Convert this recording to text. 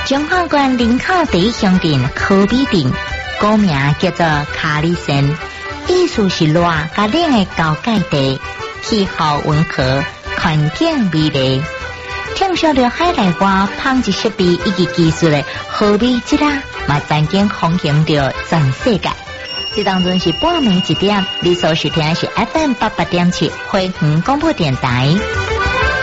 中华县林口第一乡镇科比镇，古名叫做卡里森，意思是热甲冷的交界地，气候温和，环境美丽。听说了海内外纺织设备以及技术的河美质啦，嘛曾经风行着全世界。这当中是半暝1点，你所收听的是 FM 88.7惠园广播电台。